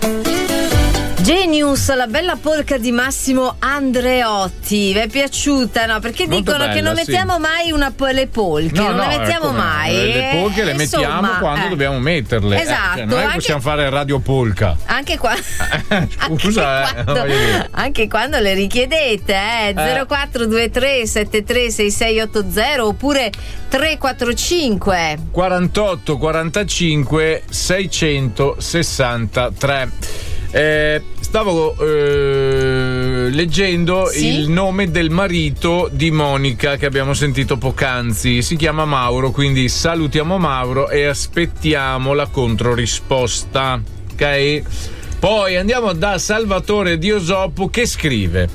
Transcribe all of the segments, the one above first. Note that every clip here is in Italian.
Genius, la bella polka di Massimo Andreotti. Vi è piaciuta? No? Perché molto dicono bella, che non mettiamo sì. mai le polche, non le mettiamo mai. Le polche le Insomma, mettiamo quando dobbiamo metterle. Esatto. Cioè, non è che possiamo fare radio polka. Anche qua. Scusa, anche quando le richiedete, 0423 73 6680 oppure 345 48 45 663. Stavo leggendo il nome del marito di Monica che abbiamo sentito poc'anzi. Si chiama Mauro, quindi salutiamo Mauro e aspettiamo la controrisposta, ok? Poi andiamo da Salvatore Diosopo che scrive: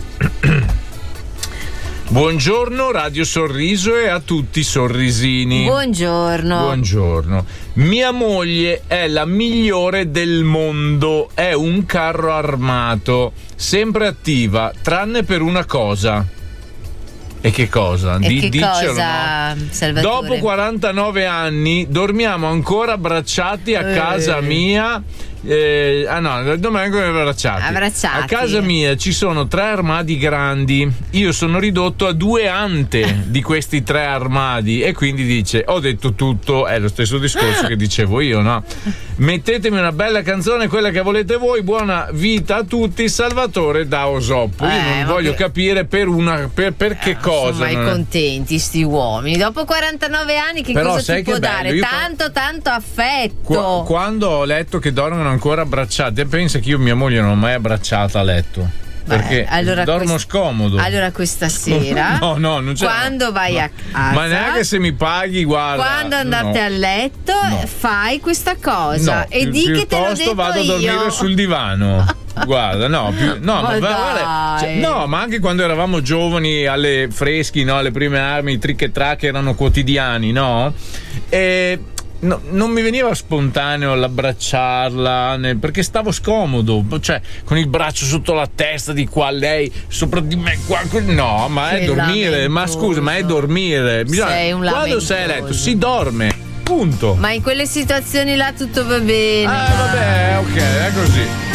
buongiorno Radio Sorriso e a tutti i sorrisini. Buongiorno. Mia moglie è la migliore del mondo, è un carro armato, sempre attiva, tranne per una cosa. E che cosa? Dicelo, no? Salvatore? Dopo 49 anni dormiamo ancora abbracciati a casa mia. Dormiamo abbracciati. A casa mia ci sono 3 armadi grandi. Io sono ridotto a 2 ante di questi 3 armadi. E quindi dice: ho detto tutto. È lo stesso discorso che dicevo io, no? Mettetemi una bella canzone, quella che volete voi. Buona vita a tutti. Salvatore da Osoppo. Io non voglio capire per che cosa. Sono mai contenti sti uomini. Dopo 49 anni che però cosa ti può dare? Tanto affetto. Quando ho letto che dormono ancora abbracciati, pensa che io mia moglie non l'ho mai abbracciata a letto. Perché dormo scomodo. Allora questa sera no, non c'è. Quando vai a casa, ma neanche se mi paghi, guarda. Quando andate a letto fai questa cosa e di che te l'ho detto vado a dormire sul divano. Guarda, ma anche quando eravamo giovani alle freschi, no, alle prime armi, i trick e track erano quotidiani, no? No, non mi veniva spontaneo l'abbracciarla perché stavo scomodo, cioè con il braccio sotto la testa di qua, lei sopra di me qua. No, ma è dormire. Ma scusa, ma è dormire. Quando sei a letto si dorme, punto. Ma in quelle situazioni là tutto va bene. Vabbè, ok, è così.